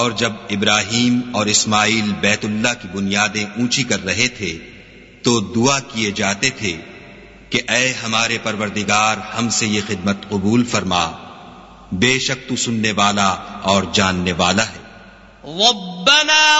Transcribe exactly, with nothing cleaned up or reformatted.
और जब इब्राहीम और इस्माइल बैतुल्लाह की बुनियादें ऊंची कर रहे थे तो दुआ किए जाते थे कि ऐ हमारे परवरदिगार, हमसे ये खिदमत कबूल फरमा, बेशक तू सुनने वाला और जानने वाला है।